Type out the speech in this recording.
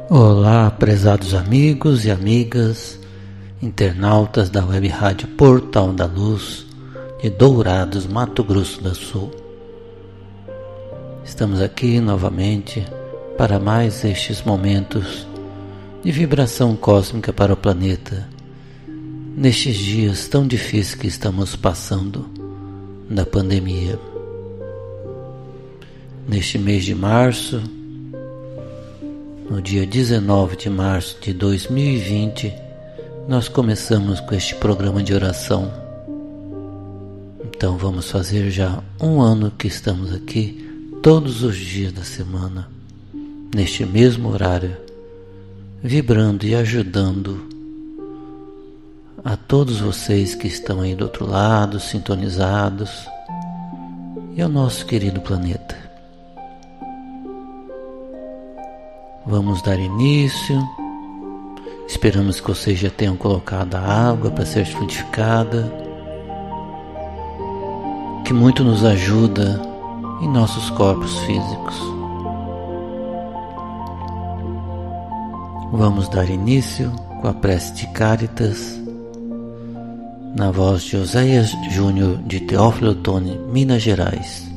Olá, prezados amigos e amigas, internautas da Web Rádio Portal da Luz de Dourados, Mato Grosso do Sul. Estamos aqui novamente para mais estes momentos de vibração cósmica para o planeta, nestes dias tão difíceis que estamos passando da pandemia. Neste mês de março, no dia 19 de março de 2020, nós começamos com este programa de oração. Então vamos fazer já um ano que estamos aqui, todos os dias da semana, neste mesmo horário, vibrando e ajudando a todos vocês que estão aí do outro lado, sintonizados, e ao nosso querido planeta. Vamos dar início. Esperamos que vocês já tenham colocado a água para ser frutificada, que muito nos ajuda em nossos corpos físicos. Vamos dar início com a prece de Cáritas, na voz de Oséias Júnior de Teófilo Otoni, Minas Gerais.